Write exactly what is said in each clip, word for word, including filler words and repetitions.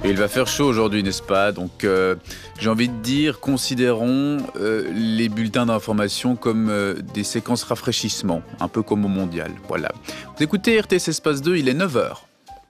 Et il va faire chaud aujourd'hui, n'est-ce pas? Donc euh, j'ai envie de dire, considérons euh, les bulletins d'information comme euh, des séquences rafraîchissement, un peu comme au mondial. Voilà. Vous écoutez R T S Espace deux, il est neuf heures.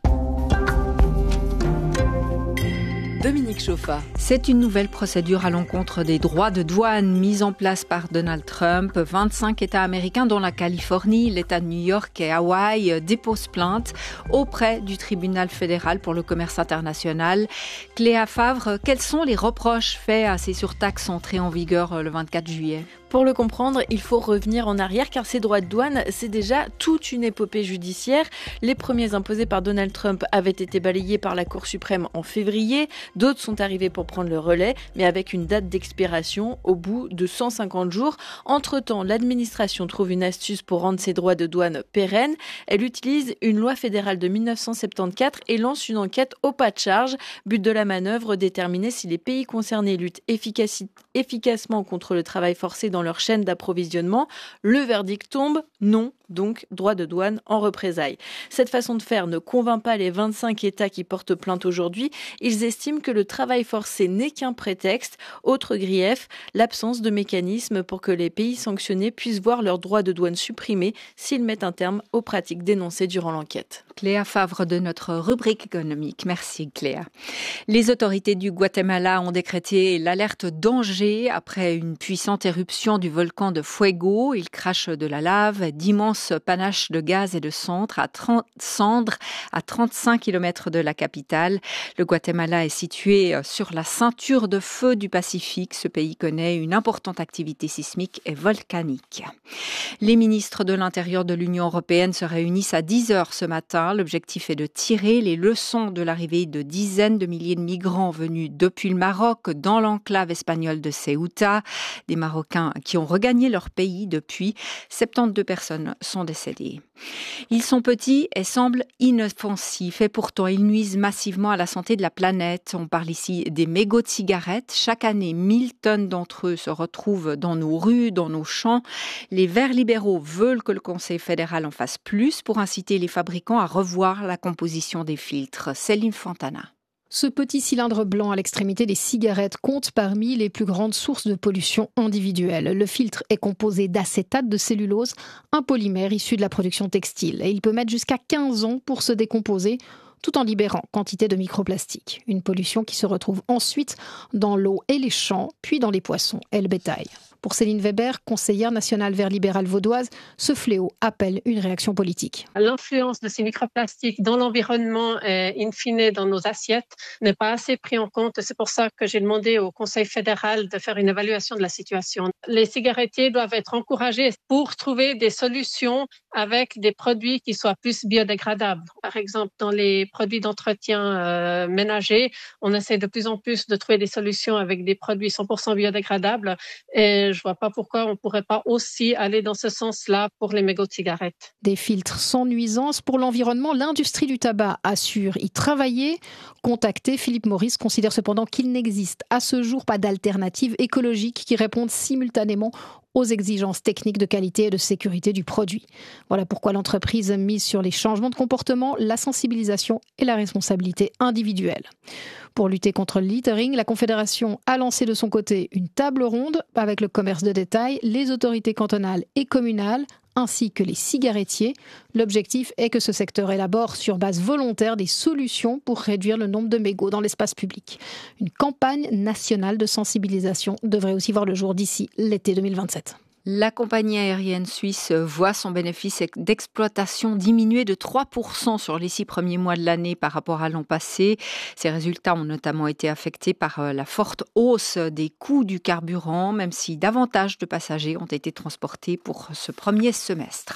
Dominique Chauffa. C'est une nouvelle procédure à l'encontre des droits de douane mise en place par Donald Trump. vingt-cinq États américains, dont la Californie, l'État de New York et Hawaï, déposent plainte auprès du tribunal fédéral pour le commerce international. Cléa Favre, quels sont les reproches faits à ces surtaxes entrées en vigueur le vingt-quatre juillet? Pour le comprendre, il faut revenir en arrière car ces droits de douane, c'est déjà toute une épopée judiciaire. Les premiers imposés par Donald Trump avaient été balayés par la Cour suprême en février. D'autres sont arrivés pour prendre le relais, mais avec une date d'expiration au bout de cent cinquante jours. Entre-temps, l'administration trouve une astuce pour rendre ces droits de douane pérennes. Elle utilise une loi fédérale de dix-neuf cent soixante-quatorze et lance une enquête au pas de charge. But de la manœuvre, déterminer si les pays concernés luttent efficaci- efficacement contre le travail forcé dans leur chaîne d'approvisionnement. Le verdict tombe, non, donc droit de douane en représailles. Cette façon de faire ne convainc pas les vingt-cinq États qui portent plainte aujourd'hui. Ils estiment que le travail forcé n'est qu'un prétexte. Autre grief, l'absence de mécanisme pour que les pays sanctionnés puissent voir leurs droits de douane supprimés s'ils mettent un terme aux pratiques dénoncées durant l'enquête. Cléa Favre de notre rubrique économique. Merci Cléa. Les autorités du Guatemala ont décrété l'alerte danger après une puissante éruption du volcan de Fuego. Il crache de la lave, d'immenses panaches de gaz et de cendres à trente cendres à trente-cinq kilomètres de la capitale. Le Guatemala est situé sur la ceinture de feu du Pacifique. Ce pays connaît une importante activité sismique et volcanique. Les ministres de l'Intérieur de l'Union européenne se réunissent à dix heures ce matin. L'objectif est de tirer les leçons de l'arrivée de dizaines de milliers de migrants venus depuis le Maroc dans l'enclave espagnole de Ceuta. Des Marocains qui ont regagné leur pays depuis. soixante-douze personnes sont décédées. Ils sont petits et semblent inoffensifs et pourtant ils nuisent massivement à la santé de la planète. On parle ici des mégots de cigarettes. Chaque année, mille tonnes d'entre eux se retrouvent dans nos rues, dans nos champs. Les Verts libéraux veulent que le Conseil fédéral en fasse plus pour inciter les fabricants à revoir la composition des filtres. Céline Fontana. Ce petit cylindre blanc à l'extrémité des cigarettes compte parmi les plus grandes sources de pollution individuelle. Le filtre est composé d'acétate de cellulose, un polymère issu de la production textile. Et il peut mettre jusqu'à quinze ans pour se décomposer, tout en libérant quantité de microplastiques. Une pollution qui se retrouve ensuite dans l'eau et les champs, puis dans les poissons et le bétail. Pour Céline Weber, conseillère nationale vert libérale vaudoise, ce fléau appelle une réaction politique. L'influence de ces microplastiques dans l'environnement et in fine dans nos assiettes n'est pas assez pris en compte. C'est pour ça que j'ai demandé au Conseil fédéral de faire une évaluation de la situation. Les cigarettiers doivent être encouragés pour trouver des solutions avec des produits qui soient plus biodégradables. Par exemple, dans les produits d'entretien euh, ménager, on essaie de plus en plus de trouver des solutions avec des produits cent pour cent biodégradables. Et je ne vois pas pourquoi on ne pourrait pas aussi aller dans ce sens-là pour les mégots de cigarettes. Des filtres sans nuisance pour l'environnement. L'industrie du tabac assure y travailler. Contacté, Philippe Maurice considère cependant qu'il n'existe à ce jour pas d'alternative écologique qui répondent simultanément aux exigences techniques de qualité et de sécurité du produit. Voilà pourquoi l'entreprise mise sur les changements de comportement, la sensibilisation et la responsabilité individuelle. Pour lutter contre le littering, la Confédération a lancé de son côté une table ronde avec le commerce de détail, les autorités cantonales et communales, ainsi que les cigarettiers. L'objectif est que ce secteur élabore sur base volontaire des solutions pour réduire le nombre de mégots dans l'espace public. Une campagne nationale de sensibilisation devrait aussi voir le jour d'ici l'été deux mille vingt-sept. La compagnie aérienne suisse voit son bénéfice d'exploitation diminuer de trois pour cent sur les six premiers mois de l'année par rapport à l'an passé. Ces résultats ont notamment été affectés par la forte hausse des coûts du carburant, même si davantage de passagers ont été transportés pour ce premier semestre.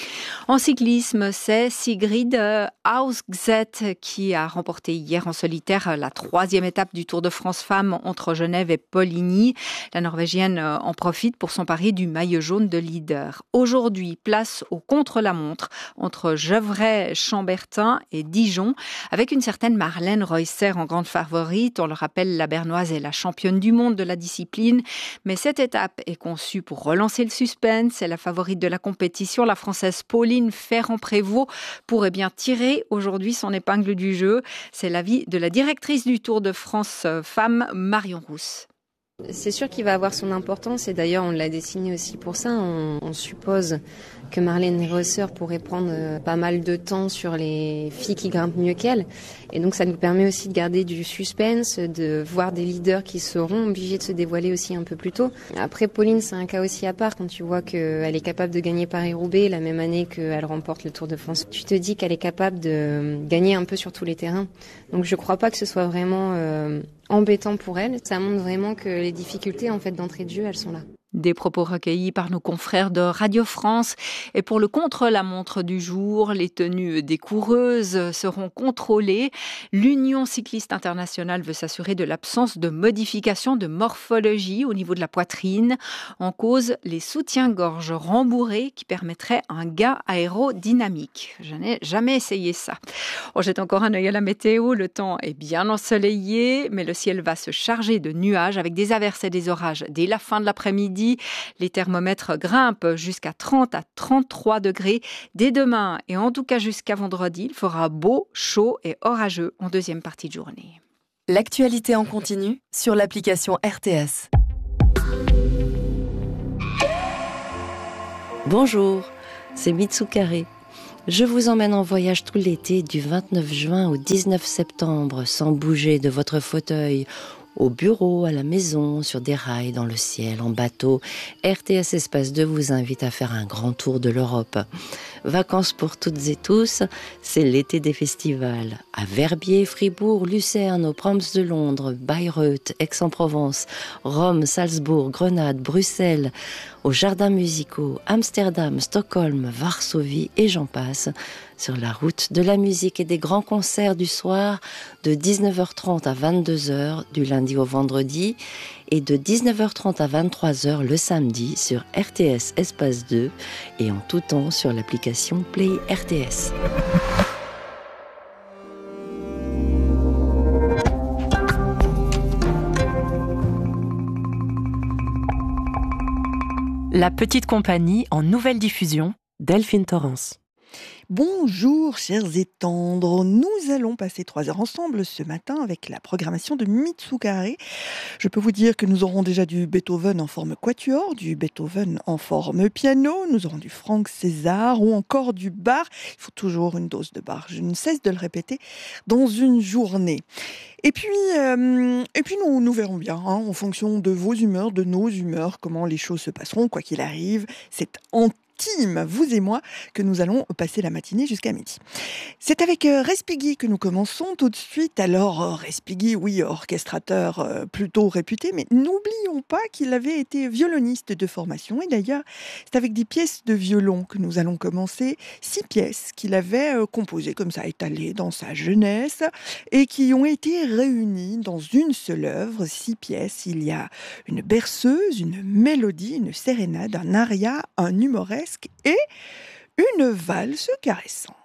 En cyclisme, c'est Sigrid Hausgset qui a remporté hier en solitaire la troisième étape du Tour de France Femmes entre Genève et Poligny. La Norvégienne en profite pour s'emparer du maillot jaune de leader. Aujourd'hui, place au contre-la-montre entre Gevrey, Chambertin et Dijon, avec une certaine Marlène Reusser en grande favorite. On le rappelle, la Bernoise est la championne du monde de la discipline, mais cette étape est conçue pour relancer le suspense. C'est la favorite de la compétition, la Française Pauline Ferrand-Prévot, pourrait bien tirer aujourd'hui son épingle du jeu. C'est l'avis de la directrice du Tour de France Femmes, Marion Rousse. C'est sûr qu'il va avoir son importance et d'ailleurs on l'a dessiné aussi pour ça. On, on suppose que Marlène Reusser pourrait prendre pas mal de temps sur les filles qui grimpent mieux qu'elle. Et donc ça nous permet aussi de garder du suspense, de voir des leaders qui seront obligés de se dévoiler aussi un peu plus tôt. Après Pauline, c'est un cas aussi à part quand tu vois qu'elle est capable de gagner Paris-Roubaix la même année qu'elle remporte le Tour de France. Tu te dis qu'elle est capable de gagner un peu sur tous les terrains. Donc je crois pas que ce soit vraiment euh, embêtant pour elle. Ça montre vraiment que les difficultés en fait d'entrée de jeu, elles sont là. Des propos recueillis par nos confrères de Radio France. Et pour le contre-la-montre du jour, les tenues des coureuses seront contrôlées. L'Union cycliste internationale veut s'assurer de l'absence de modification de morphologie au niveau de la poitrine. En cause, les soutiens-gorge rembourrés qui permettraient un gain aérodynamique. Je n'ai jamais essayé ça. On jette encore un œil à la météo. Le temps est bien ensoleillé, mais le ciel va se charger de nuages avec des averses et des orages dès la fin de l'après-midi. Les thermomètres grimpent jusqu'à trente à trente-trois degrés. Dès demain et en tout cas jusqu'à vendredi, il fera beau, chaud et orageux en deuxième partie de journée. L'actualité en continu sur l'application R T S. Bonjour, c'est Mitsukaré. Je vous emmène en voyage tout l'été du vingt-neuf juin au dix-neuf septembre sans bouger de votre fauteuil. Au bureau, à la maison, sur des rails, dans le ciel, en bateau, R T S Espace deux vous invite à faire un grand tour de l'Europe. Vacances pour toutes et tous, c'est l'été des festivals. À Verbier, Fribourg, Lucerne, aux Proms de Londres, Bayreuth, Aix-en-Provence, Rome, Salzbourg, Grenade, Bruxelles, aux jardins musicaux, Amsterdam, Stockholm, Varsovie et j'en passe. Sur la route de la musique et des grands concerts du soir de dix-neuf heures trente à vingt-deux heures du lundi au vendredi et de dix-neuf heures trente à vingt-trois heures le samedi sur R T S Espace deux et en tout temps sur l'application Play R T S. La petite compagnie en nouvelle diffusion, Delphine Torrance. Bonjour chers et tendres, nous allons passer trois heures ensemble ce matin avec la programmation de Mitsukaré. Je peux vous dire que nous aurons déjà du Beethoven en forme quatuor, du Beethoven en forme piano, nous aurons du Franck César ou encore du Bach. Il faut toujours une dose de Bach, je ne cesse de le répéter, dans une journée. Et puis, euh, et puis nous, nous verrons bien, hein, en fonction de vos humeurs, de nos humeurs, comment les choses se passeront, quoi qu'il arrive. C'est en team, vous et moi, que nous allons passer la matinée jusqu'à midi. C'est avec euh, Respighi que nous commençons tout de suite. Alors, euh, Respighi, oui, orchestrateur euh, plutôt réputé, mais n'oublions pas qu'il avait été violoniste de formation. Et d'ailleurs, c'est avec des pièces de violon que nous allons commencer. Six pièces qu'il avait euh, composées comme ça, étalées dans sa jeunesse, et qui ont été réunies dans une seule œuvre. Six pièces. Il y a une berceuse, une mélodie, une sérénade, un aria, un humoresque et une valse caressante.